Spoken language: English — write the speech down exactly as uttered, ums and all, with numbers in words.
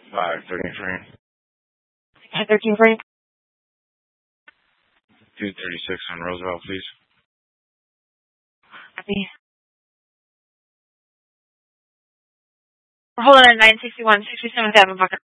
five thirty-three. five thirteen for you. two thirty-six on Roosevelt, please. Copy. We're holding at nine sixty-one, sixty-seventh Avenue, Bucket.